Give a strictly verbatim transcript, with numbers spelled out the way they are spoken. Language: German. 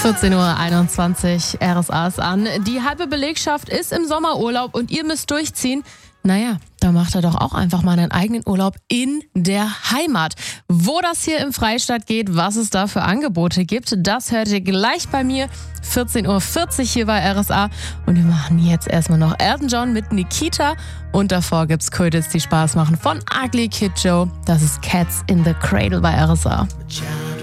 vierzehn Uhr einundzwanzig, R S A ist an. Die halbe Belegschaft ist im Sommerurlaub und ihr müsst durchziehen. Naja, da macht er doch auch einfach mal einen eigenen Urlaub in der Heimat. Wo das hier im Freistaat geht, was es da für Angebote gibt, das hört ihr gleich bei mir. vierzehn Uhr vierzig hier bei R S A. Und wir machen jetzt erstmal noch Elton John mit Nikita. Und davor gibt's Ködels, die Spaß machen von Ugly Kid Joe. Das ist Cats in the Cradle bei R S A.